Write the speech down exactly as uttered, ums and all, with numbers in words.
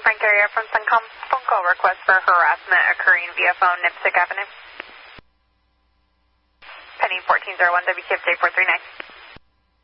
Frank Carrier from Suncom. Phone call request for harassment occurring via phone, Nipsic Avenue. Pending fourteen oh one W K F J four three nine.